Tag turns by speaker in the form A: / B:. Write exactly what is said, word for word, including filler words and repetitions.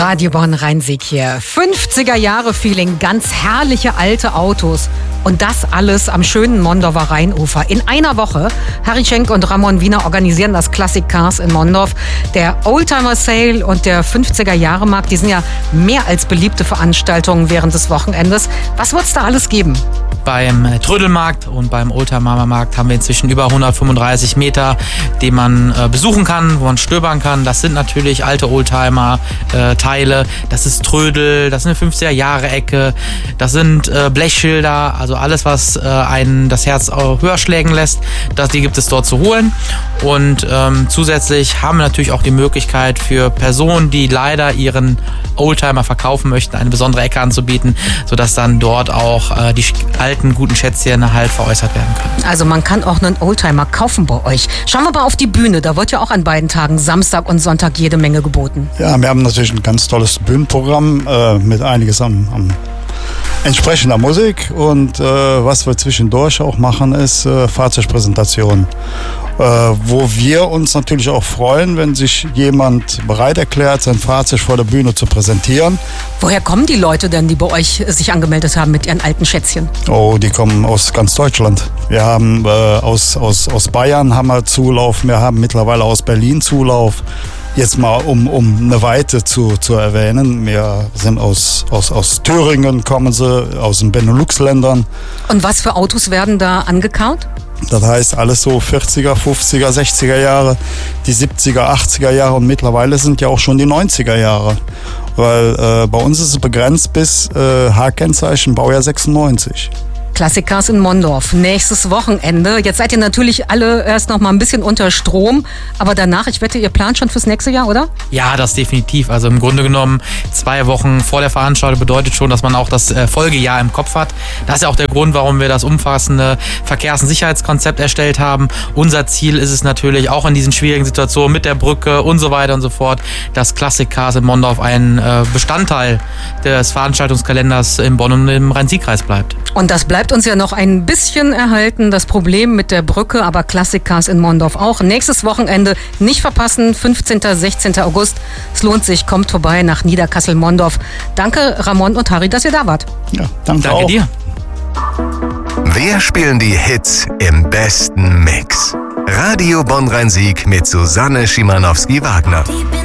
A: Radio Bonn-Rhein-Sieg hier. fünfziger Jahre Feeling, ganz herrliche alte Autos. Und das alles am schönen Mondorfer Rheinufer. In einer Woche, Harry Schenk und Ramon Wiener organisieren das Classic Cars in Mondorf. Der Oldtimer Sale und der fünfziger Jahre Markt, die sind ja mehr als beliebte Veranstaltungen während des Wochenendes. Was wird es da alles geben?
B: Beim Trödelmarkt und beim Oldtimer Markt haben wir inzwischen über hundertfünfunddreißig Meter, die man äh, besuchen kann, wo man stöbern kann. Das sind natürlich alte Oldtimer-Teile, äh, das ist Trödel, das ist eine fünfziger Jahre Ecke, das sind äh, Blechschilder, also alles, was äh, einen das Herz höher schlägen lässt, das, die gibt es dort zu holen. Und ähm, zusätzlich haben wir natürlich auch die Möglichkeit für Personen, die leider ihren Oldtimer verkaufen möchten, eine besondere Ecke anzubieten, sodass dann dort auch äh, die alten, guten Schätzchen halt veräußert werden können.
A: Also man kann auch einen Oldtimer kaufen bei euch. Schauen wir mal auf die Bühne, da wird ja auch an beiden Tagen, Samstag und Sonntag, jede Menge geboten.
C: Ja, wir haben natürlich ein ganz tolles Bühnenprogramm äh, mit einiges am, am entsprechender Musik und äh, was wir zwischendurch auch machen, ist äh, Fahrzeugpräsentation. Äh, wo wir uns natürlich auch freuen, wenn sich jemand bereit erklärt, sein Fahrzeug vor der Bühne zu präsentieren.
A: Woher kommen die Leute denn, die bei euch sich angemeldet haben mit ihren alten Schätzchen?
C: Oh, die kommen aus ganz Deutschland. Wir haben äh, aus, aus, aus Bayern haben wir Zulauf, wir haben mittlerweile aus Berlin Zulauf. Jetzt mal, um, um eine Weite zu, zu erwähnen. Wir sind aus, aus, aus Thüringen, kommen sie, aus den Benelux-Ländern.
A: Und was für Autos werden da angekarrt?
C: Das heißt alles so vierziger, fünfziger, sechziger Jahre, die siebziger, achtziger Jahre und mittlerweile sind ja auch schon die neunziger Jahre. Weil äh, bei uns ist es begrenzt bis äh, H-Kennzeichen Baujahr sechsundneunzig.
A: Classic Cars in Mondorf, nächstes Wochenende. Jetzt seid ihr natürlich alle erst noch mal ein bisschen unter Strom, aber danach, ich wette, ihr plant schon fürs nächste Jahr, oder?
B: Ja, das definitiv. Also im Grunde genommen, zwei Wochen vor der Veranstaltung bedeutet schon, dass man auch das äh, Folgejahr im Kopf hat. Das ist ja auch der Grund, warum wir das umfassende Verkehrs- und Sicherheitskonzept erstellt haben. Unser Ziel ist es natürlich, auch in diesen schwierigen Situationen mit der Brücke und so weiter und so fort, dass Classic Cars in Mondorf ein äh, Bestandteil des Veranstaltungskalenders in Bonn und im Rhein-Sieg-Kreis bleibt.
A: Und das bleibt uns ja noch ein bisschen erhalten, das Problem mit der Brücke, aber Classic Cars in Mondorf auch. Nächstes Wochenende nicht verpassen, fünfzehnten, sechzehnten August. Es lohnt sich, kommt vorbei nach Niederkassel-Mondorf. Danke Ramon und Harry, dass ihr da wart.
C: Ja, danke,
B: danke
C: auch.
B: dir.
D: Wir spielen die Hits im besten Mix. Radio Bonn-Rhein-Sieg mit Susanne Schimanowski-Wagner.